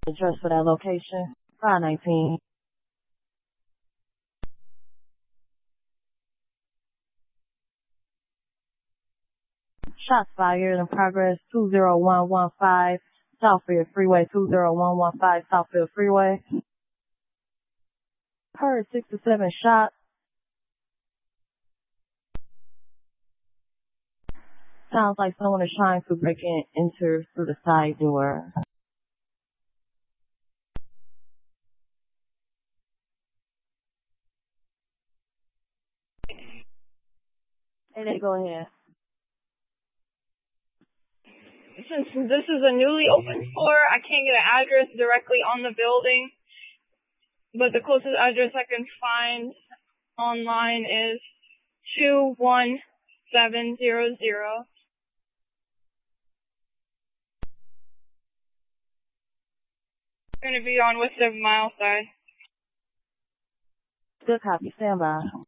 Address for that location, 519. Shots fired in progress, 20115 Southfield Freeway, 20115 Southfield Freeway. Heard 6 to 7 shots. Sounds like someone is trying to break in, enter through the side door. Hey, go ahead. Since this is a newly opened store, I can't get an address directly on the building, but the closest address I can find online is 21700. Going to be on West 7 Mile side. Good copy, stand by.